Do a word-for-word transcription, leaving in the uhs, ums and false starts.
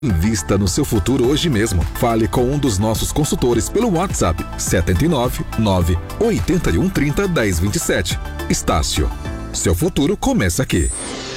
Invista no seu futuro hoje mesmo. Fale com um dos nossos consultores pelo WhatsApp sete nove nove, oito um três zero, um zero dois sete. Estácio, seu futuro começa aqui.